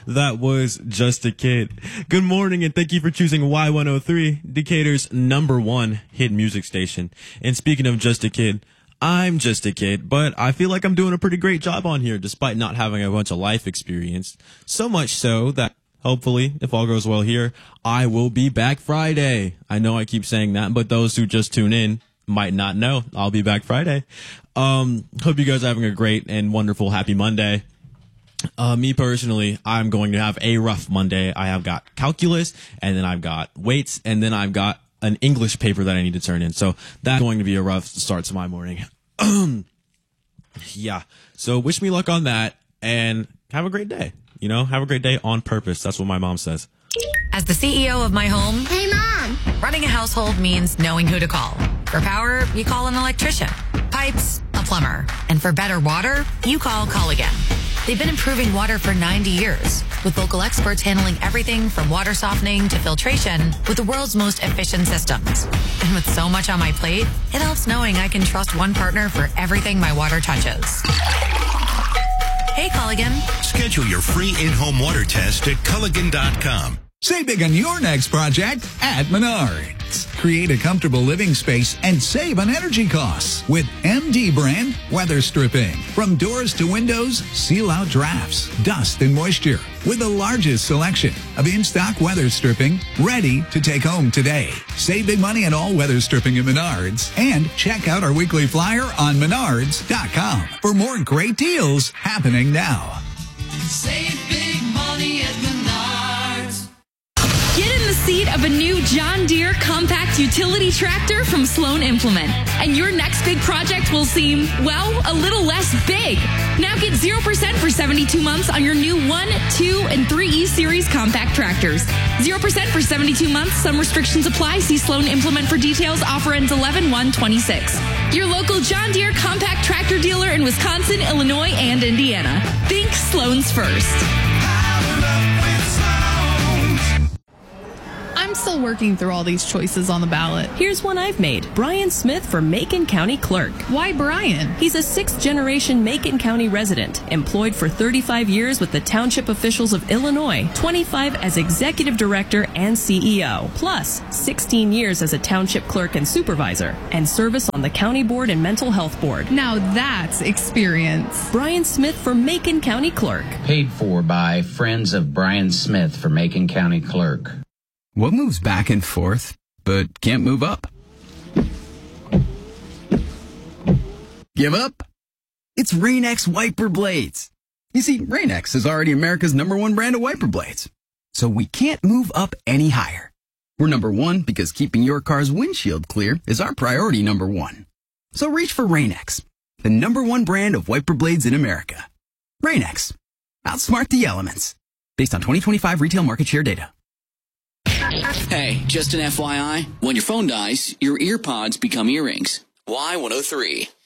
That was Just a Kid. Good morning, and thank you for choosing Y103, Decatur's #1 hit music station. And speaking of Just a Kid, I'm just a kid, but I feel like I'm doing a pretty great job on here despite not having a bunch of life experience. So much so that hopefully, if all goes well here, I will be back Friday. I know I keep saying that, but those who just tune in might not know. I'll be back Friday. Hope you guys are having a great and wonderful happy Monday. Me personally, I'm going to have a rough Monday. I have got calculus, and then I've got weights, and then I've got an English paper that I need to turn in. So that's going to be a rough start to my morning. Yeah. So wish me luck on that and have a great day. You know, have a great day on purpose. That's what my mom says. As the CEO of my home, Hey, Mom! running a household means knowing who to call. For power, you call an electrician. Pipes, a plumber. And for better water, you call Culligan. They've been improving water for 90 years, with local experts handling everything from water softening to filtration with the world's most efficient systems. And with so much on my plate, it helps knowing I can trust one partner for everything my water touches. Hey, Culligan. Schedule your free in-home water test at Culligan.com. Save big on your next project at Menards. Create a comfortable living space and save on energy costs with MD brand weather stripping. From doors to windows, seal out drafts, dust, and moisture with the largest selection of in-stock weather stripping ready to take home today. Save big money on all weather stripping at Menards and check out our weekly flyer on Menards.com for more great deals happening now. Save big money at Menards. Get in the seat of a new John Deere compact utility tractor from Sloan Implement, and your next big project will seem, well, a little less big. Now get 0% for 72 months on your new 1, 2, and 3E Series compact tractors. 0% for 72 months. Some restrictions apply. See Sloan Implement for details. Offer ends 11/1/26. Your local John Deere compact tractor dealer in Wisconsin, Illinois, and Indiana. Think Sloan's first. I'm still working through all these choices on the ballot. Here's one I've made. Brian Smith for Macon County Clerk. Why Brian? He's a 6th-generation Macon County resident, employed for 35 years with the township officials of Illinois, 25 as executive director and CEO, plus 16 years as a township clerk and supervisor, and service on the county board and mental health board. Now that's experience. Brian Smith for Macon County Clerk. Paid for by Friends of Brian Smith for Macon County Clerk. What moves back and forth, but can't move up? Give up? It's Rain-X wiper blades. You see, Rain-X is already America's #1 brand of wiper blades. So we can't move up any higher. We're #1 because keeping your car's windshield clear is our priority #1. So reach for Rain-X, the #1 brand of wiper blades in America. Rain-X. Outsmart the elements. Based on 2025 retail market share data. Hey, just an FYI, when your phone dies, your ear pods become earrings. Y103.